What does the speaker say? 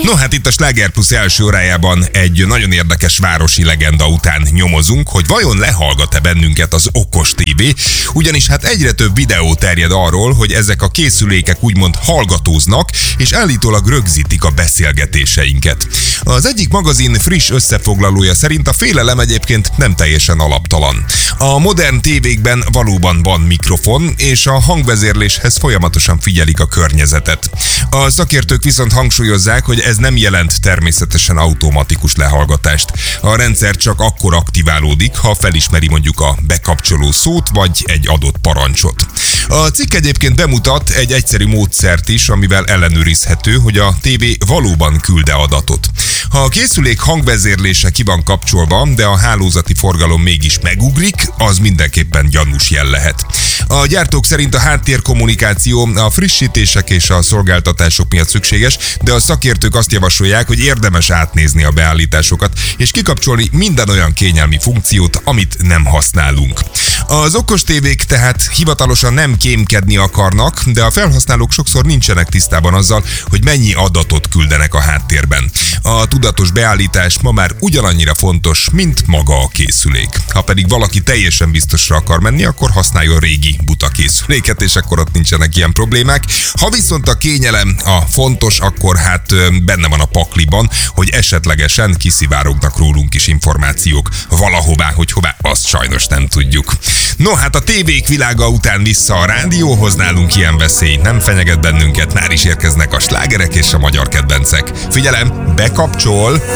No hát itt a Sláger Plus első órájában egy nagyon érdekes városi legenda után nyomozunk, hogy vajon lehallgat-e bennünket az okos tévé, ugyanis hát egyre több videó terjed arról, hogy ezek a készülékek úgymond hallgatóznak, és állítólag rögzítik a beszélgetéseinket. Az egyik magazin friss összefoglalója szerint a félelem egyébként nem teljesen alaptalan. A modern tévékben valóban van mikrofon, és a hangvezérléshez folyamatosan figyelik a környezetet. A szakértők viszont hangsúlyozzák, hogy ez nem jelent természetesen automatikus lehallgatást. A rendszer csak akkor aktiválódik, ha felismeri mondjuk a bekapcsoló szót vagy egy adott parancsot. A cikk egyébként bemutat egy egyszerű módszert is, amivel ellenőrizhető, hogy a tévé valóban küld-e adatot. Ha a készülék hangvezérlése ki van kapcsolva, de a hálózati forgalom mégis megugrik, az mindenképpen gyanús jel lehet. A gyártók szerint a háttérkommunikáció a frissítések és a szolgáltatások miatt szükséges, de a szakértők azt javasolják, hogy érdemes átnézni a beállításokat, és kikapcsolni minden olyan kényelmi funkciót, amit nem használunk. Az okos tévék tehát hivatalosan nem kémkedni akarnak, de a felhasználók sokszor nincsenek tisztában azzal, hogy mennyi adatot küldenek a háttérben. A tudatos beállítás ma már ugyanannyira fontos, mint maga a készülék. Ha pedig valaki teljesen biztosra akar menni, akkor használjon régi buta készüléket, és akkor ott nincsenek ilyen problémák. Ha viszont a kényelem a fontos, akkor hát benne van a pakliban, hogy esetlegesen kiszivárognak rólunk is információk valahová, hogy hová, azt sajnos nem tudjuk. No hát a tévék világa után vissza a rádióhoz, nálunk ilyen veszély nem fenyeget bennünket, már is érkeznek a slágerek és a magyar kedvencek. Figyelem, bekapcsol!